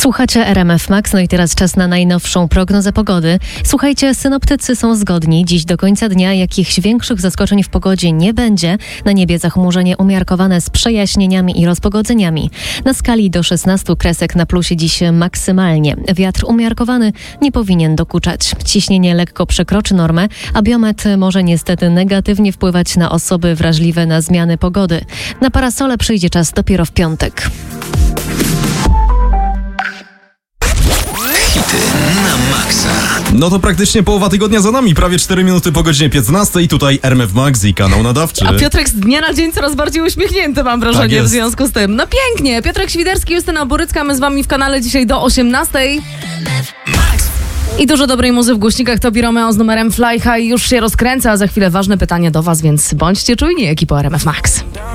Słuchacie RMF Max, no i teraz czas na najnowszą prognozę pogody. Słuchajcie, synoptycy są zgodni. Dziś do końca dnia jakichś większych zaskoczeń w pogodzie nie będzie. Na niebie zachmurzenie umiarkowane z przejaśnieniami i rozpogodzeniami. Na skali do 16 kresek na plusie dziś maksymalnie. Wiatr umiarkowany nie powinien dokuczać. Ciśnienie lekko przekroczy normę, a biometr może niestety negatywnie wpływać na osoby wrażliwe na zmiany pogody. Na parasole przyjdzie czas dopiero w piątek. Na maksa. No to praktycznie połowa tygodnia za nami, prawie 4 minuty po godzinie 15 i tutaj RMF Max i kanał nadawczy. A Piotrek z dnia na dzień coraz bardziej uśmiechnięty, mam wrażenie, Tak jest. w związku z tym. No pięknie, Piotrek Świderski, Justyna Borycka, my z wami w kanale dzisiaj do 18. I dużo dobrej muzy w głośnikach. Tobi Romeo z numerem Fly High już się rozkręca, a za chwilę ważne pytanie do was, więc bądźcie czujni, ekipo RMF Max.